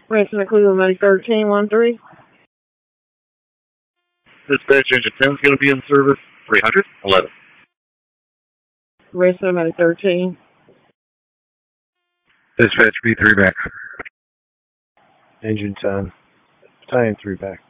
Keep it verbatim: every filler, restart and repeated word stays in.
Ransom Cleveland thirteen one three. Dispatch engine ten is going to be in service. three hundred eleven. Ransom thirteen. Dispatch B three back. Engine ten. Tying three back.